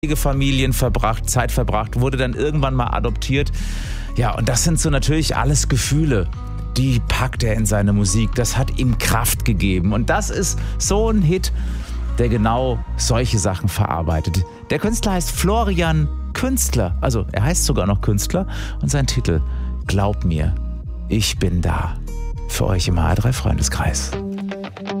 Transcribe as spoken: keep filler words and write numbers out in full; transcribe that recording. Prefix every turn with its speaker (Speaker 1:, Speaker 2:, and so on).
Speaker 1: Familien verbracht, Zeit verbracht, wurde dann irgendwann mal adoptiert. Ja, und das sind so natürlich alles Gefühle, die packt er in seine Musik. Das hat ihm Kraft gegeben. Und das ist so ein Hit, der genau solche Sachen verarbeitet. Der Künstler heißt Florian Künstler. Also er heißt sogar noch Künstler. Und sein Titel, Glaub mir, ich bin da. Für euch im H R drei Freundeskreis.